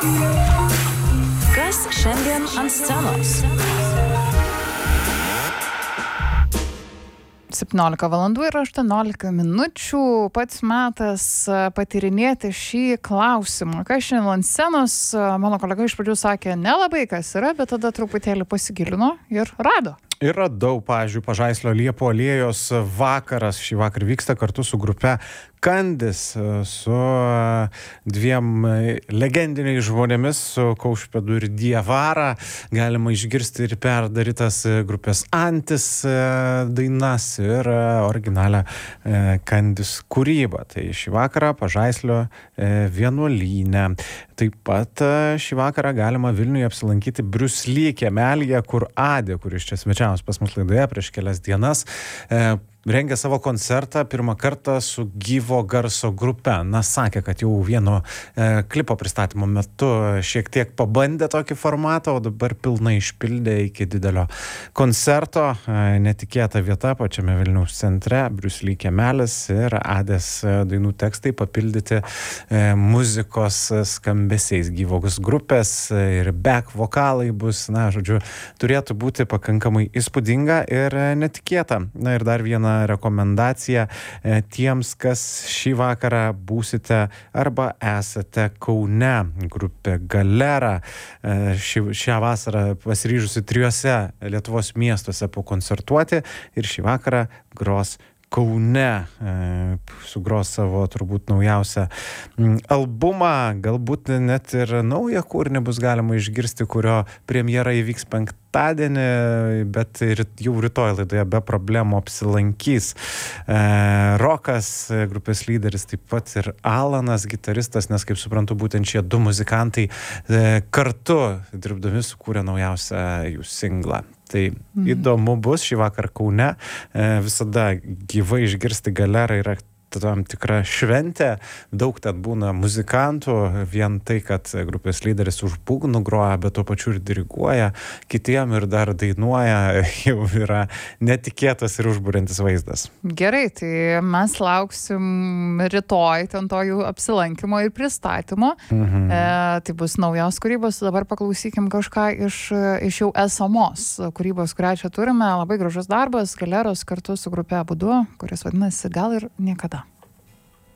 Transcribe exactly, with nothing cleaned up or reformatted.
Kas šiandien ant scenos? septyniolika valandų ir aštuoniolika minučių. Pats metas patyrinėti šį klausimą. Kas šiandien ant scenos? Mano kolega iš pradžių sakė, nelabai kas yra, bet tada truputėlį pasigilino ir rado. Ir radau, pavyzdžiui, Pažaislio Liepų alėjos vakaras. Šį vakarą vyksta kartu su grupe Kandis, su dviem legendiniais žmonėmis, su Kaušpėdu ir Diavara. Galima išgirsti ir perdarytas grupės Antis dainas ir originalią Kandis kūrybą. Tai šį vakarą Pažaislio vienuolyne. Taip pat šį vakarą galima Vilniuje apsilankyti Briusly kiemelyje, kur Adė, kuris čia svečiavosi pas mus laidoje prieš kelias dienas, rengia savo koncertą pirmą kartą su gyvo garso grupe. Na, sakė, kad jau vieno e, klipo pristatymo metu šiek tiek pabandė tokį formatą, o dabar pilnai išpildė iki didelio koncerto. E, netikėta vieta pačiame Vilniaus centre, Briusly kiemelis ir Adės dainų tekstai papildyti e, muzikos skambesiais gyvos grupės ir back vokalai bus, na, žodžiu, turėtų būti pakankamai įspūdinga ir netikėta. Na ir dar viena rekomendacija e, tiems, kas šį vakarą būsite arba esate Kaune. Grupė Galera e, ši, šią vasarą pasiryžusi trijuose Lietuvos miestuose pakoncertuoti ir šį vakarą gros Kaune, e, sugros savo turbūt naujausią m, albumą, galbūt net ir naują kūrinį bus galima išgirsti, kurio premjera įvyks penktadienį, bet ir jau rytoj laidoje be problemų apsilankys e, Rokas, grupės lyderis, taip pat ir Alanas, gitaristas, nes kaip suprantu, būtent šie du muzikantai e, kartu dirbdami sukūrė naujausią jų singlą. Tai mhm. įdomu bus šį vakar Kaune, e, visada gyvai išgirsti Galerą yra tam tikra šventė, daug ten būna muzikantų, vien tai, kad grupės lyderis už būgnų groja, bet tuo pačiu ir diriguoja, kitiem ir dar dainuoja, jau yra netikėtas ir užburiantis vaizdas. Gerai, tai mes lauksim rytoj ten to jų apsilankimo ir pristatymo. Mhm. E, tai bus naujos kūrybos, dabar paklausykim kažką iš, iš jau esamos kūrybos, kurią čia turime. Labai gražus darbas, Galeros kartu su grupė Abudu, kuris vadinasi Gal ir niekada.